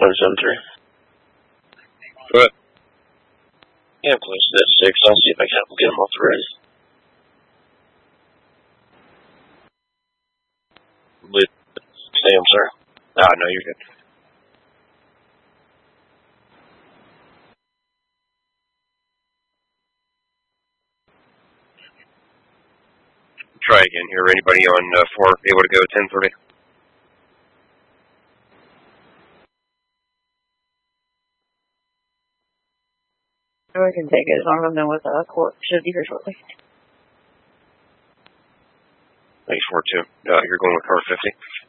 173. Go ahead. Yeah, close to that 6. I'll see if I can get him off the ready. Sam, sir. No, you're good. Try again here. Anybody on 4 able to go 10:30? I can take it as long as I know what the court should be here shortly. Thanks, 4-2. You're going with car 50?